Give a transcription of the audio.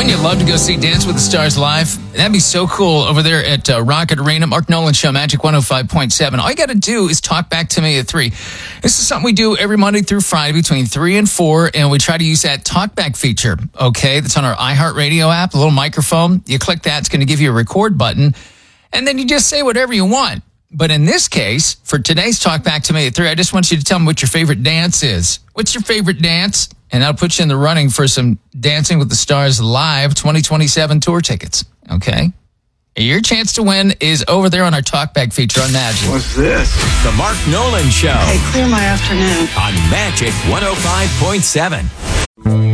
Wouldn't you love to go see Dance with the Stars live? That'd be so cool over there at Rocket Arena. Mark Nolan Show, Magic 105.7. All you got to do is talk back to me at 3. This is something we do every Monday through Friday between 3 and 4, and we try to use that talkback feature, okay? That's on our iHeartRadio app, a little microphone. You click that, it's going to give you a record button, and then you just say whatever you want. But in this case, for today's Talk Back to Me at 3, I just want you to tell me what your favorite dance is. What's your favorite dance? And I'll put you in the running for some Dancing with the Stars Live 2027 tour tickets, okay? Your chance to win is over there on our Talkback feature on Magic. What's this? The Mark Nolan Show Hey, clear my afternoon. on Magic 105.7.